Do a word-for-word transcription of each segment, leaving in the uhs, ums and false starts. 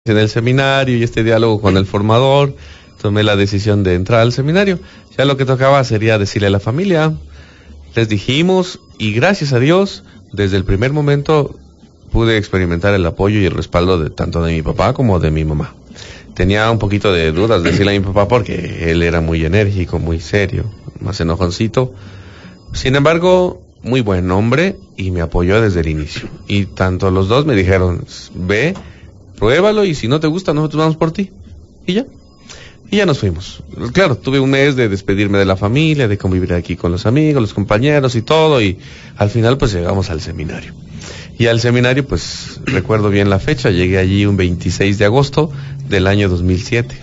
en el seminario y este diálogo con el formador, tomé la decisión de entrar al seminario. Ya lo que tocaba sería decirle a la familia. Les dijimos y gracias a Dios, desde el primer momento pude experimentar el apoyo y el respaldo de tanto de mi papá como de mi mamá. Tenía un poquito de dudas de decirle a mi papá porque él era muy enérgico, muy serio, más enojoncito. Sin embargo, muy buen hombre y me apoyó desde el inicio. Y tanto los dos me dijeron, ve, pruébalo y si no te gusta nosotros vamos por ti. Y ya. Y ya nos fuimos. Claro, tuve un mes de despedirme de la familia, de convivir aquí con los amigos, los compañeros y todo, y al final pues llegamos al seminario. Y al seminario pues recuerdo bien la fecha, llegué allí un veintiséis de agosto del año dos mil siete.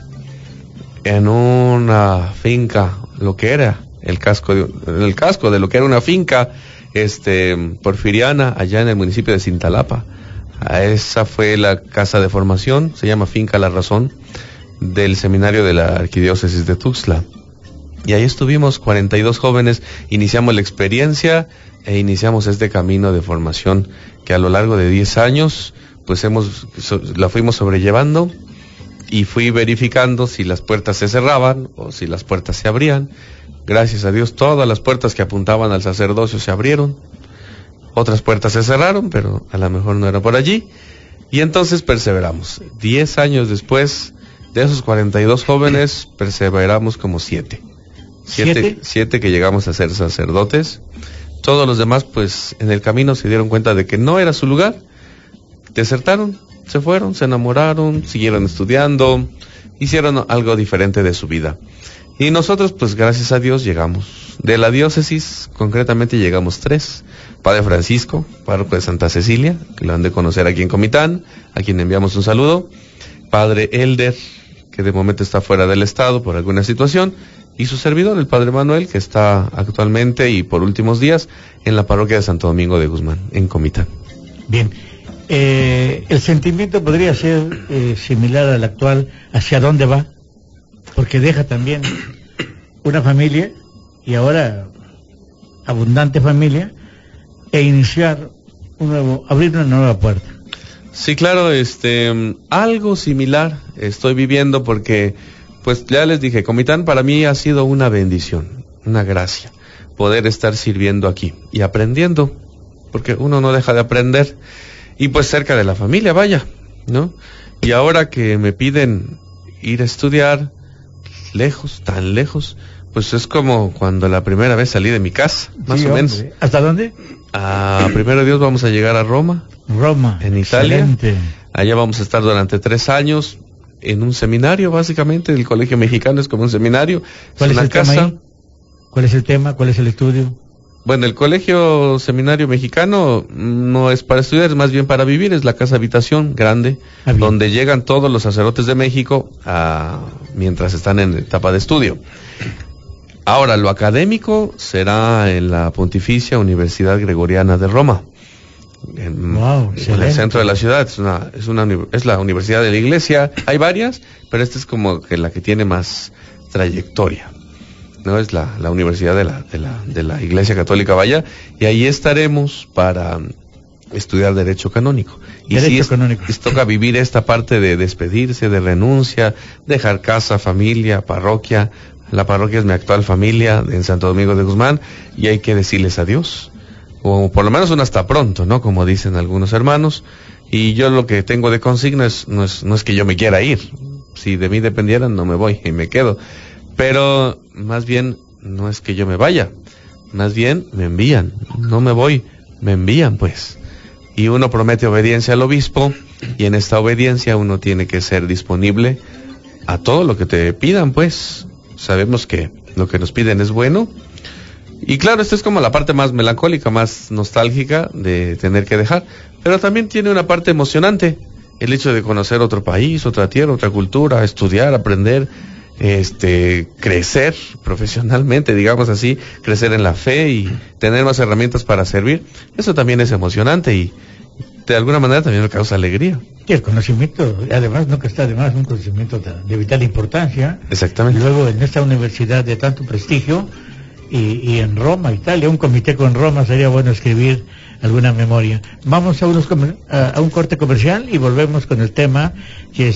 En una finca, lo que era el casco de, el casco de lo que era una finca este porfiriana allá en el municipio de Cintalapa. Esa fue la casa de formación, se llama Finca La Razón, del seminario de la Arquidiócesis de Tuxtla. Y ahí estuvimos cuarenta y dos jóvenes, iniciamos la experiencia e iniciamos este camino de formación que a lo largo de diez años pues hemos so, la fuimos sobrellevando y fui verificando si las puertas se cerraban o si las puertas se abrían. Gracias a Dios todas las puertas que apuntaban al sacerdocio se abrieron. Otras puertas se cerraron, pero a lo mejor no era por allí. Y entonces perseveramos. Diez años después, de esos cuarenta y dos jóvenes, perseveramos como siete. Siete, ¿Siete? Siete que llegamos a ser sacerdotes. Todos los demás, pues, en el camino se dieron cuenta de que no era su lugar. Desertaron, se fueron, se enamoraron, siguieron estudiando, hicieron algo diferente de su vida. Y nosotros, pues, gracias a Dios, llegamos. De la diócesis, concretamente, llegamos tres. Padre Francisco, párroco de Santa Cecilia, que lo han de conocer aquí en Comitán, a quien enviamos un saludo. Padre Elder, que de momento está fuera del estado por alguna situación, y su servidor, el Padre Manuel, que está actualmente y por últimos días en la parroquia de Santo Domingo de Guzmán, en Comitán. Bien, eh, el sentimiento podría ser eh, similar al actual, ¿hacia dónde va? Porque deja también una familia, y ahora abundante familia, e iniciar un nuevo, abrir una nueva puerta. Sí, claro, este, algo similar estoy viviendo porque, pues ya les dije, Comitán para mí ha sido una bendición, una gracia, poder estar sirviendo aquí y aprendiendo, porque uno no deja de aprender, y pues cerca de la familia, vaya, ¿no? Y ahora que me piden ir a estudiar lejos, tan lejos, pues es como cuando la primera vez salí de mi casa, más sí, o hombre. menos. ¿Hasta dónde? Ah, primero Dios vamos a llegar a Roma. Roma, en Italia. Excelente. Allá vamos a estar durante tres años en un seminario, básicamente. El Colegio Mexicano es como un seminario. ¿Cuál es, es una el casa. tema ahí? ¿Cuál es el tema? ¿Cuál es el estudio? Bueno, el Colegio Seminario Mexicano no es para estudiar, es más bien para vivir. Es la casa habitación grande, ah, donde llegan todos los sacerdotes de México a, mientras están en etapa de estudio. Ahora, lo académico será en la Pontificia Universidad Gregoriana de Roma. En, wow, en el centro de la ciudad. Es una, es una, es la universidad de la iglesia. Hay varias, pero esta es como que la que tiene más trayectoria, ¿no? Es la, la universidad de la, de la, de la Iglesia Católica, vaya, y ahí estaremos para estudiar Derecho Canónico. Y Derecho sí es, Canónico. Es, toca vivir esta parte de despedirse, de renuncia, dejar casa, familia, parroquia. La parroquia es mi actual familia en Santo Domingo de Guzmán, y hay que decirles adiós. O por lo menos un hasta pronto, ¿no? Como dicen algunos hermanos. Y yo lo que tengo de consigna es, no es, no es que yo me quiera ir. Si de mí dependieran, no me voy y me quedo. Pero, más bien, no es que yo me vaya. Más bien, me envían. No me voy, me envían, pues. Y uno promete obediencia al obispo, y en esta obediencia uno tiene que ser disponible a todo lo que te pidan, pues. Sabemos que lo que nos piden es bueno. Y claro, esta es como la parte más melancólica, más nostálgica de tener que dejar, pero también tiene una parte emocionante, el hecho de conocer otro país, otra tierra, otra cultura, estudiar, aprender, este, crecer profesionalmente, digamos así, crecer en la fe y tener más herramientas para servir. Eso también es emocionante y de alguna manera también me causa alegría. Y el conocimiento, además, nunca está de más, un conocimiento de vital importancia. Exactamente. Luego, en esta universidad de tanto prestigio, Y, y en Roma, Italia, un comité con Roma, sería bueno escribir alguna memoria. Vamos a, unos, a, a un corte comercial y volvemos con el tema que es